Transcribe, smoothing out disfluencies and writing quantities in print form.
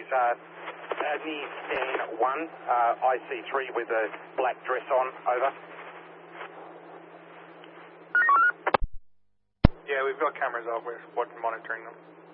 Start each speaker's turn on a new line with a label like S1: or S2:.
S1: is Adney Stan 1, IC3 with a black dress on, over.
S2: Yeah, we've got cameras off, we're monitoring them.